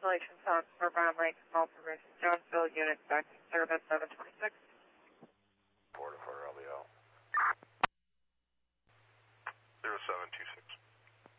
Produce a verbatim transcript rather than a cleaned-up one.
Congratulations on Northbound Lake, Small Progressive, Jonesville, unit back to service seven twenty-six.